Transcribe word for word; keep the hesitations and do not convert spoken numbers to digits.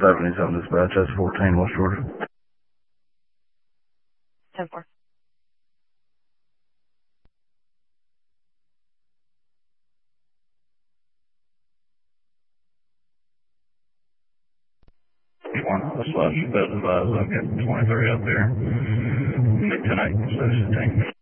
seventies on dispatch. That's fourteen West Georgia. ten four. One on the slash, but advise I'm getting twenty-three up there. ten eight, so sixteen.